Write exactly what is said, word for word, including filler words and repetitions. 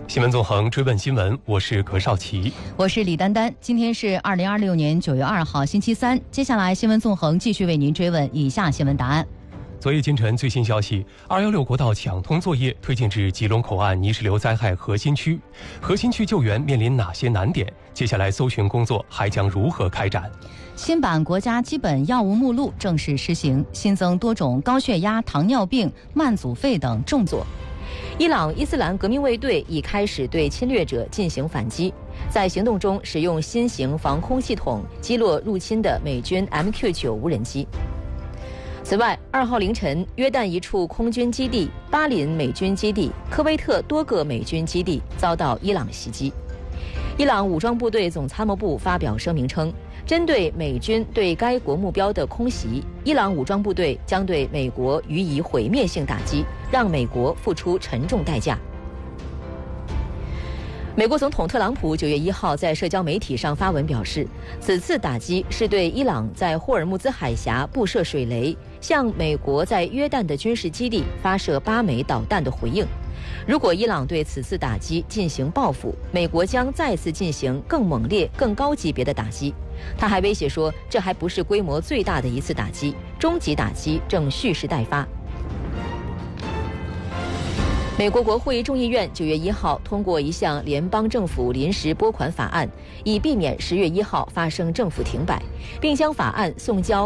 新闻纵横，追问新闻，我是何少奇， 我是李丹丹。今天是二零二六年九月二号，星期三。接下来，新闻纵横继续为您追问以下新闻答案。 昨夜今晨最新消息，二一六国道抢通作业推进至吉隆口岸泥石流灾害核心区，核心区救援面临哪些难点？接下来搜寻工作还将如何开展？ 新版国家基本药物目录正式施行，新增多种高血压、糖尿病、慢阻肺等重作。 伊朗伊斯兰革命卫队已开始对侵略者进行反击，在行动中使用新型防空系统击落入侵的美军 M Q 九 无人机。此外，二号凌晨，约旦一处空军基地、巴林美军基地、科威特多个美军基地遭到伊朗袭击。伊朗武装部队总参谋部发表声明称，针对美军对该国目标的空袭，伊朗武装部队将对美国予以毁灭性打击，让美国付出沉重代价。美国总统特朗普九月一号在社交媒体上发文表示，此次打击是对伊朗在霍尔木兹海峡布设水雷，向美国在约旦的军事基地发射八枚导弹的回应。如果伊朗对此次打击进行报复，美国将再次进行更猛烈、更高级别的打击。他还威胁说，这还不是规模最大的一次打击，终极打击正蓄势待发。美国国会众议院九月一号通过一项联邦政府临时拨款法案，以避免十月一号发生政府停摆，并将法案送交